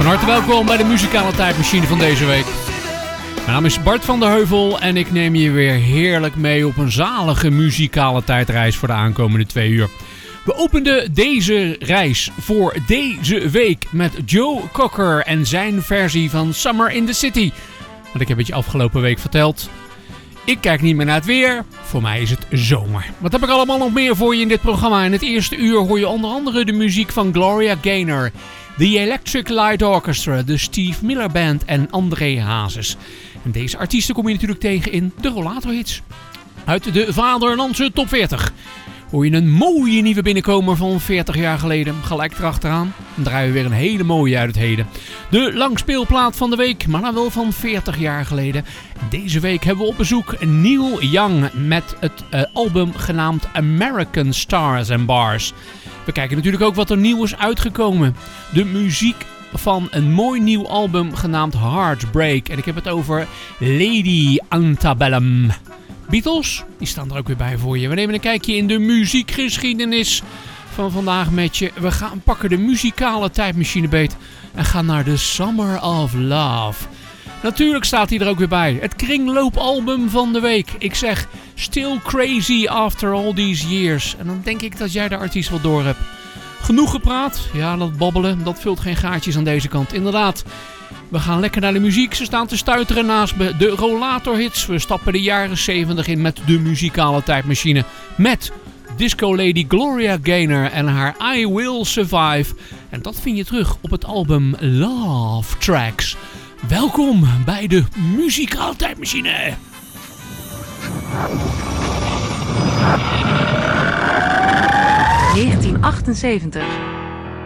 Van harte welkom bij de muzikale tijdmachine van deze week. Mijn naam is Bart van der Heuvel en ik neem je weer heerlijk mee op een zalige muzikale tijdreis voor de aankomende 2 uur. We openden deze reis voor deze week met Joe Cocker en zijn versie van Summer in the City. Want ik heb het je afgelopen week verteld. Ik kijk niet meer naar het weer. Voor mij is het zomer. Wat heb ik allemaal nog meer voor je in dit programma? In het eerste uur hoor je onder andere de muziek van Gloria Gaynor, The Electric Light Orchestra, de Steve Miller Band en André Hazes. En deze artiesten kom je natuurlijk tegen in de Rollatorhits. Uit de Vaderlandse Top 40 hoor je een mooie nieuwe binnenkomer van 40 jaar geleden. Gelijk erachteraan. Dan draaien we weer een hele mooie uit het heden. De langspeelplaat van de week, maar dan wel van 40 jaar geleden. Deze week hebben we op bezoek Neil Young met het album genaamd American Stars and Bars. We kijken natuurlijk ook wat er nieuw is uitgekomen. De muziek van een mooi nieuw album genaamd Heartbreak. En ik heb het over Lady Antebellum. Beatles, die staan er ook weer bij voor je. We nemen een kijkje in de muziekgeschiedenis van vandaag met je. We gaan pakken de muzikale tijdmachine beet en gaan naar de Summer of Love. Natuurlijk staat hij er ook weer bij. Het kringloopalbum van de week. Ik zeg Still Crazy After All These Years. En dan denk ik dat jij de artiest wel door hebt. Genoeg gepraat? Ja, dat babbelen, dat vult geen gaatjes aan deze kant. Inderdaad. We gaan lekker naar de muziek. Ze staan te stuiteren naast de Rollatorhits. We stappen de jaren 70 in met de muzikale tijdmachine. Met disco lady Gloria Gaynor en haar I Will Survive. En dat vind je terug op het album Love Tracks. Welkom bij de muzikale tijdmachine. ...1978...